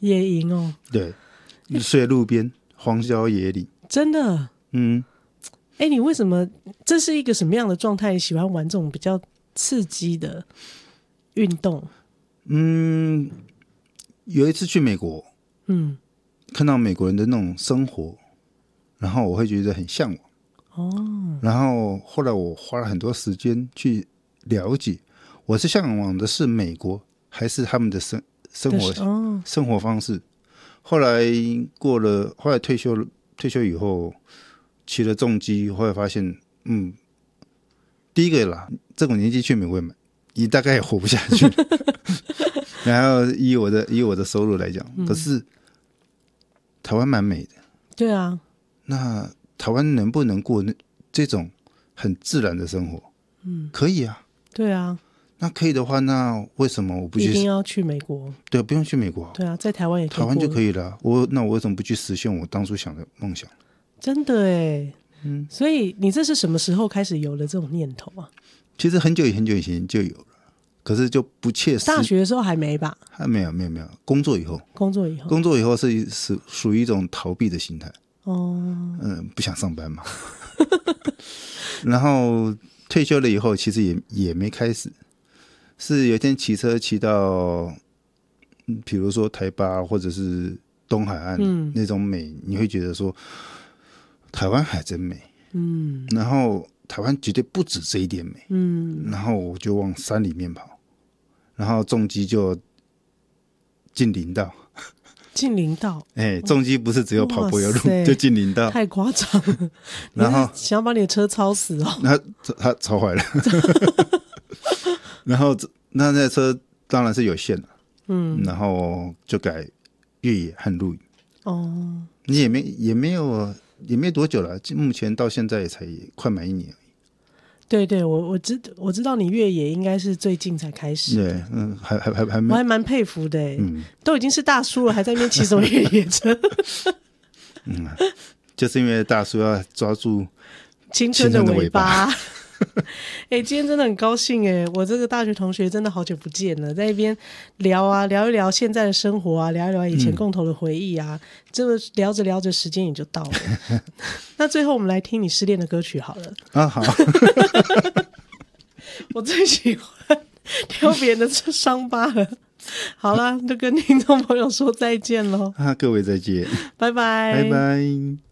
野营哦， 对，睡路边荒郊野岭， 真的。你为什么？这是一个什么样的状态？喜欢玩这种比较刺激的运动？ 有一次去美国，看到美国人的那种生活，然后我会觉得很向往。然后后来我花了很多时间去了解，我是向往的是美国还是他们的生活方式。后来退休以后，骑了重机，后来发现，第一个啦，这种年纪去美国，你大概也活不下去。然后以我的收入来讲，可是台湾蛮美的。 对啊， 那台湾能不能过这种很自然的生活？可以啊。 对啊。 那可以的话，那为什么我不去？ 一定要去美国？ 对，不用去美国。 对啊，在台湾也可以， 台湾就可以了。那我为什么不去实现我当初想的梦想？ 真的耶。所以你这是什么时候开始有了这种念头啊？ 其实很久以前就有了，可是就不切实。 大学的时候还没吧？ 还没有，工作以后是属于一种逃避的心态。不想上班嘛。然后退休了以后，其实也没开始。是有一天骑车骑到，比如说台八或者是东海岸那种美，你会觉得说台湾还真美。然后台湾绝对不止这一点美。然后我就往山里面跑，然后重机就进林道。重机不是只有跑柏油路，就进林道， 太夸张了。 然后想要把你的车超死哦。 他超坏了。然后那台车当然是有限了。然后就改越野和露营。你也没有多久了，目前到现在也才快满1年而已。 对，我知道你越野应该是最近才开始。 对， 我还蛮佩服的。都已经是大叔了，还在那边骑什么越野车？ 就是因为大叔要抓住青春的尾巴。今天真的很高兴我这个大学同学真的好久不见了，在那边聊一聊现在的生活啊，聊一聊以前共同的回忆啊。这个聊着聊着时间也就到了。那最后我们来听你失恋的歌曲好了。 好。 我最喜欢挑别人的伤疤了。好了，就跟听众朋友说再见咯。 各位再见， 拜拜， 拜拜。